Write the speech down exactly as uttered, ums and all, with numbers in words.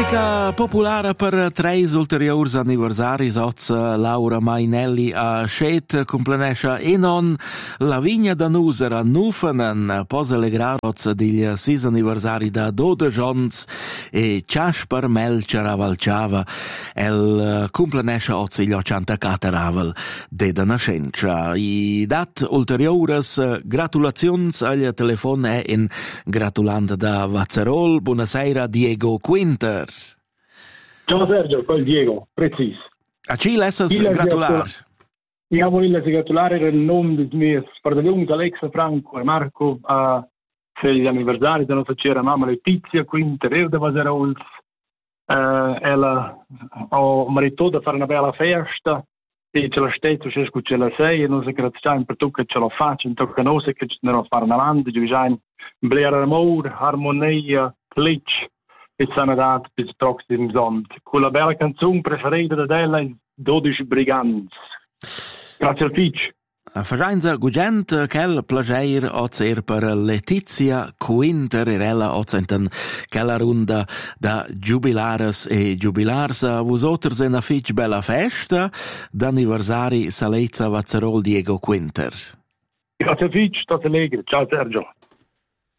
Musica popolare per tre ulteriori anniversari, oz Laura Mainelli a Schet complenesce e non la vigna da Nusera Nufenen, pose le graroz degli sei anniversari da Dode Jones e Ciasper Melcher Valciava, el complenesce oz gli ottantaquattro ravel de da nascenza. I dat ulteriores gratulazions al telefon e in gratulant da Vazzerol. Buonasera Diego Quinter. Ciao Sergio, qua il Diego, preciso. A chi lessas gratular? Io voglio gratulare il nome dei miei fratelli Alexa, Franco e Marco a per gli anniversari della nostra c'era mamma Letizia Quinter e da Vaserols. Uh, ella ho meritato di fare una bella festa e ce la stesso c'è ce la sei e non si grazie per tutto che ce la faccio, in tutto che non si che ce ne fare una landa, ci bisogna blera amore, armonia, glitch e sanità per il prossimo sonno. Con la bella canzone preferita da Della è dodici Brigands. Grazie al Fitch. Fagianza gugent quel plager ozer per Letizia Quinter e ella ozenten quella runda da jubilares e jubilars vos oters en a Fitch bella festa d'anniversari Salezza Vazzerol Diego Quinter. Grazie al Fitch, state allegri. Ciao Sergio.